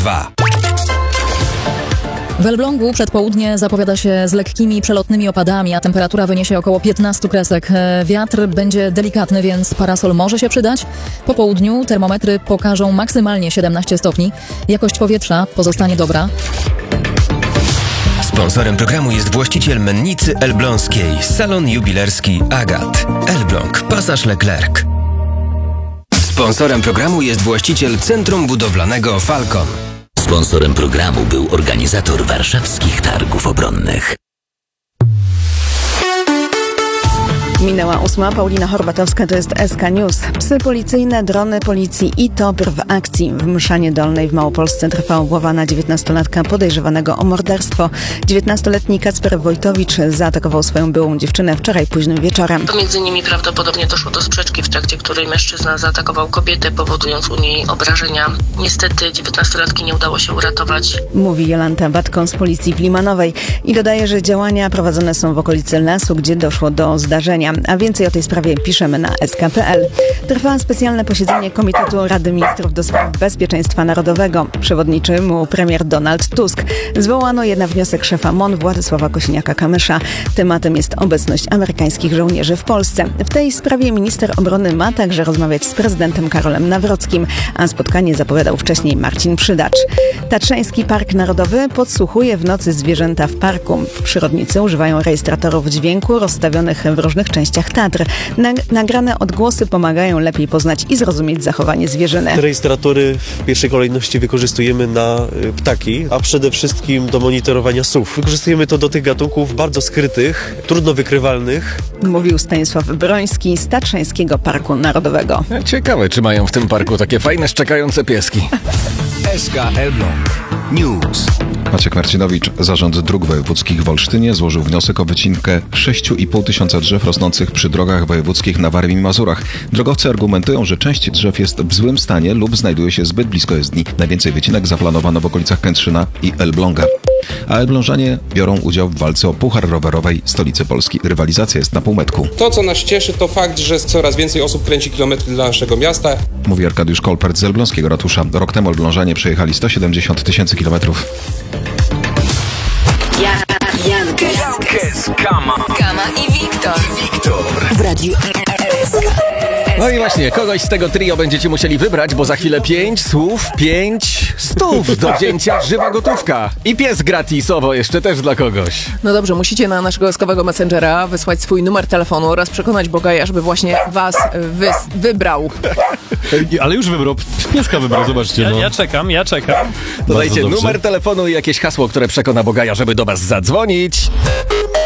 2. W Elblągu przedpołudnie zapowiada się z lekkimi, przelotnymi opadami, a temperatura wyniesie około 15 kresek. Wiatr będzie delikatny, więc parasol może się przydać. Po południu termometry pokażą maksymalnie 17 stopni. Jakość powietrza pozostanie dobra. Sponsorem programu jest właściciel mennicy elbląskiej, salon jubilerski Agat. Elbląg, Pasaż Leclerc. Sponsorem programu jest właściciel Centrum Budowlanego Falcon. Sponsorem programu był organizator warszawskich targów obronnych. Minęła 8. Paulina Horbatowska, to jest SK News. Psy policyjne, drony policji i TOPR w akcji. W Mszanie Dolnej w Małopolsce trwa obława na 19-latka podejrzewanego o morderstwo. 19-letni Kacper Wojtowicz zaatakował swoją byłą dziewczynę wczoraj późnym wieczorem. Pomiędzy nimi prawdopodobnie doszło do sprzeczki, w trakcie której mężczyzna zaatakował kobietę, powodując u niej obrażenia. Niestety 19-latki nie udało się uratować. Mówi Jolanta Batko z policji w Limanowej i dodaje, że działania prowadzone są w okolicy lasu, gdzie doszło do zdarzenia. A więcej o tej sprawie piszemy na sk.pl. Trwa specjalne posiedzenie Komitetu Rady Ministrów do spraw Bezpieczeństwa Narodowego. Przewodniczy mu premier Donald Tusk. Zwołano je na wniosek szefa MON Władysława Kosiniaka-Kamysza. Tematem jest obecność amerykańskich żołnierzy w Polsce. W tej sprawie minister obrony ma także rozmawiać z prezydentem Karolem Nawrockim, a spotkanie zapowiadał wcześniej Marcin Przydacz. Tatrzański Park Narodowy podsłuchuje w nocy zwierzęta w parku. Przyrodnicy używają rejestratorów dźwięku rozstawionych w różnych częściach Tatr. Nagrane odgłosy pomagają lepiej poznać i zrozumieć zachowanie zwierzyny. Te rejestratory w pierwszej kolejności wykorzystujemy na ptaki, a przede wszystkim do monitorowania sów. Wykorzystujemy to do tych gatunków bardzo skrytych, trudno wykrywalnych. Mówił Stanisław Broński z Tatrzańskiego Parku Narodowego. Ciekawe, czy mają w tym parku takie fajne, szczekające pieski. SK Elbląg News. Maciek Marcinowicz, Zarząd Dróg Wojewódzkich w Olsztynie złożył wniosek o wycinkę 6,5 tysiąca drzew rosnących przy drogach wojewódzkich na Warmii i Mazurach. Drogowcy argumentują, że część drzew jest w złym stanie lub znajduje się zbyt blisko jezdni. Najwięcej wycinek zaplanowano w okolicach Kętrzyna i Elbląga. A elblążanie biorą udział w walce o Puchar Rowerowej Stolicy Polski. Rywalizacja jest na półmetku. To, co nas cieszy, to fakt, że coraz więcej osób kręci kilometry dla naszego miasta. Mówi Arkadiusz Kolpert z elbląskiego ratusza. Rok temu elblążanie przejechali 170 tysięcy kilometrów. Jankes, Kama i Wiktor. W Radiu SK. No i właśnie, kogoś z tego trio będziecie musieli wybrać, bo za chwilę 5 słów, 5 stów do wzięcia, żywa gotówka. I pies gratisowo jeszcze też dla kogoś. No dobrze, musicie na naszego łaskawego messengera wysłać swój numer telefonu oraz przekonać Bogaja, żeby właśnie was wybrał. Ale już wybrał, pieska wybrał, zobaczcie. No. Ja czekam. Dodajcie numer telefonu i jakieś hasło, które przekona Bogaja, żeby do was zadzwonić.